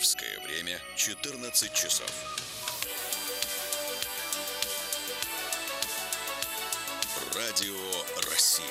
Московское время 14 часов. Радио России.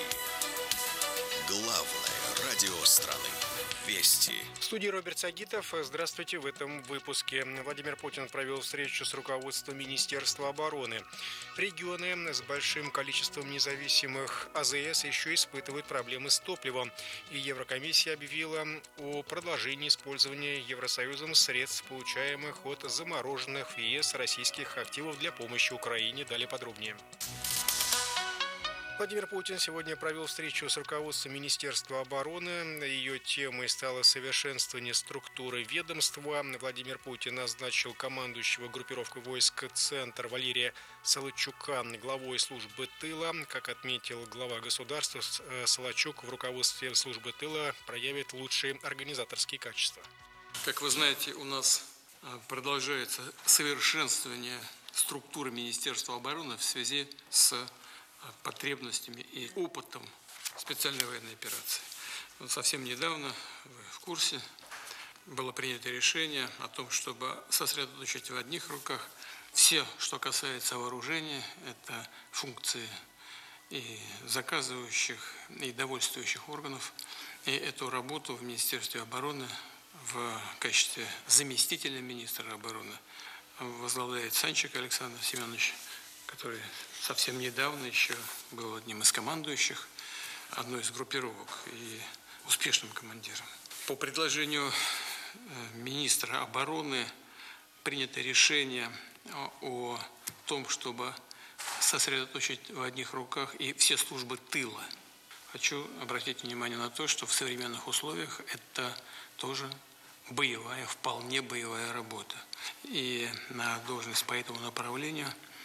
Главное радио страны. Вести. В студии Роберт Сагитов. Здравствуйте. В этом выпуске Владимир Путин провел встречу с руководством Министерства обороны. Регионы с большим количеством независимых АЗС еще испытывают проблемы с топливом. И Еврокомиссия объявила о продолжении использования Евросоюзом средств, получаемых от замороженных в ЕС российских активов для помощи Украине. Далее подробнее. Владимир Путин сегодня провел встречу с руководством Министерства обороны. Ее темой стало совершенствование структуры ведомства. Владимир Путин назначил командующего группировкой войск «Центр» Валерия Солодчука главой службы тыла. Как отметил глава государства, Солодчук в руководстве службы тыла проявит лучшие организаторские качества. Как вы знаете, у нас продолжается совершенствование структуры Министерства обороны в связи с потребностями и опытом специальной военной операции. Совсем недавно, вы в курсе, было принято решение о том, чтобы сосредоточить в одних руках все, что касается вооружения, это функции и заказывающих, и довольствующих органов, и эту работу в Министерстве обороны в качестве заместителя министра обороны возглавляет Санчик Александр Семенович, который совсем недавно еще был одним из командующих одной из группировок и успешным командиром. По предложению министра обороны принято решение о том, чтобы сосредоточить в одних руках и все службы тыла. Хочу обратить внимание на то, что в современных условиях это тоже боевая, вполне боевая работа. И на должность по этому направлению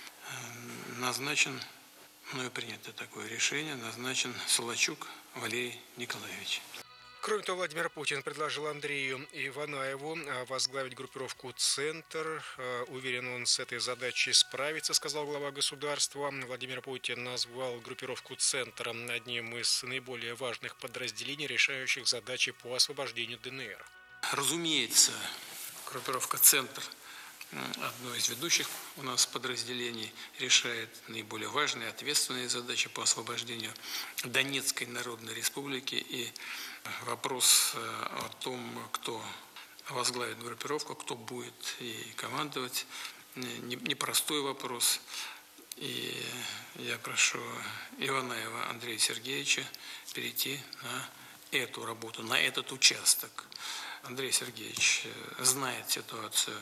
мною принято такое решение, назначен Солодчук Валерий Николаевич. Кроме того, Владимир Путин предложил Андрею Иванаеву возглавить группировку «Центр». Уверен, он с этой задачей справится, сказал глава государства. Владимир Путин назвал группировку «Центр» одним из наиболее важных подразделений, решающих задачи по освобождению ДНР. Разумеется, группировка «Центр», одно из ведущих у нас подразделений, решает наиболее важные, ответственные задачи по освобождению Донецкой Народной Республики. И вопрос о том, кто возглавит группировку, кто будет ей командовать, непростой вопрос. И я прошу Иванаева Андрея Сергеевича перейти на эту работу, на этот участок. Андрей Сергеевич знает ситуацию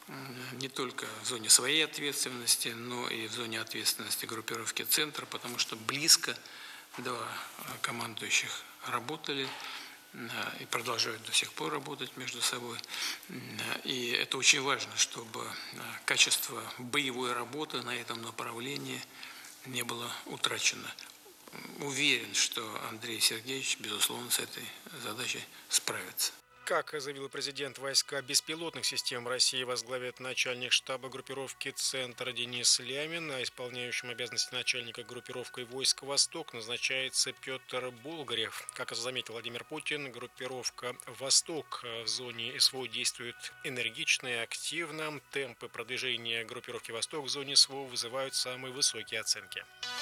не только в зоне своей ответственности, но и в зоне ответственности группировки «Центр», потому что близко два командующих работали и продолжают до сих пор работать между собой. И это очень важно, чтобы качество боевой работы на этом направлении не было утрачено. Уверен, что Андрей Сергеевич, безусловно, с этой задачей справится. Как заявил президент, войска беспилотных систем России возглавит начальник штаба группировки «Центр» Денис Лямин, а исполняющим обязанности начальника группировкой войск «Восток» назначается Петр Болгарев. Как заметил Владимир Путин, группировка «Восток» в зоне СВО действует энергично и активно. Темпы продвижения группировки «Восток» в зоне СВО вызывают самые высокие оценки.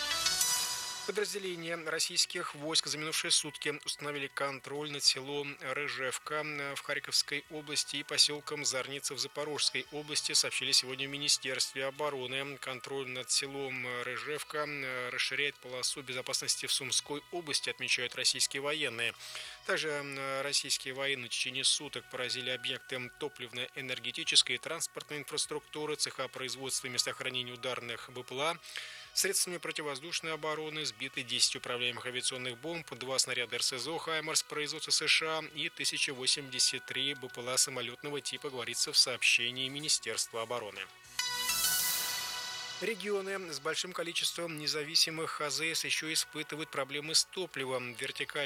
Подразделения российских войск за минувшие сутки установили контроль над селом Рыжевка в Харьковской области и поселком Зарница в Запорожской области, сообщили сегодня в Министерстве обороны. Контроль над селом Рыжевка расширяет полосу безопасности в Сумской области, отмечают российские военные. Также российские военные в течение суток поразили объекты топливно-энергетической и транспортной инфраструктуры, цеха производства и места хранения ударных БПЛА. Средствами противовоздушной обороны сбиты 10 управляемых авиационных бомб, 2 снаряда РСЗО «Хаймарс» производства США и 1083 БПЛА самолетного типа, говорится в сообщении Министерства обороны. Регионы с большим количеством независимых АЗС еще испытывают проблемы с топливом. Вертикаль